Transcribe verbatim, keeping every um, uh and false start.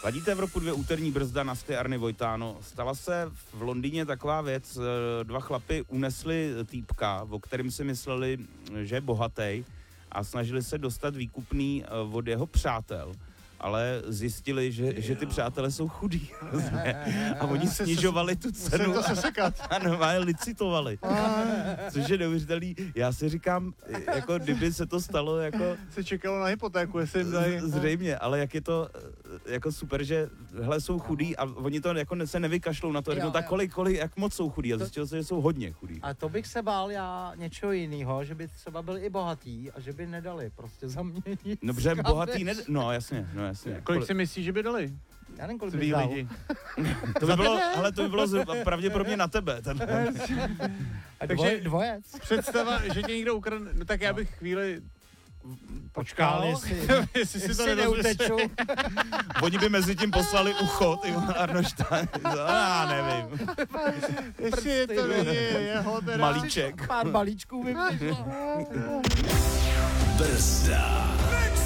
Ladíte Evropu dvě, úterní brzda, nasty Arny Vojtáno. Stala se v Londýně taková věc, dva chlapy unesli týpka, o kterém si mysleli, že je bohatý a snažili se dostat výkupný od jeho přátel. Ale zjistili, že, že ty přátelé jsou chudí. A oni snižovali tu cenu to sesekat. a normálně licitovali. Což je neuvěřitelný. Já si říkám, jako kdyby se to stalo, jako... Se čekalo na hypotéku, jestli jim dají. Zřejmě, ale jak je to jako super, že hele, jsou chudí a oni to jako se nevykašlou na to. Řeknou, tak kolik, kolik, jak moc jsou chudí. A zjistilo se, že jsou hodně chudí. A to bych se bál já něčeho jiného, že by třeba byli i bohatý a že by nedali prostě zaměnit. No, protože bohatý ne... No, jasně, no jasně. Kolik si myslíš, že by dali? Já nevím, kolik Tví bych dal. lidi. To by bylo, hele, to by bylo z, pravděpodobně na tebe. Ten. A Takže- dvoj, dvojec. Představa, že tě někdo ukradne, no tak já bych chvíli počkal, jestli, jestli si to Jestli nedozvíš. neuteču. Oni by mezi tím poslali ucho, ty Arnošta. Já nevím. Jestli je to není jeho teda. Malíček. Pár balíčků mi přišlo. Brzda.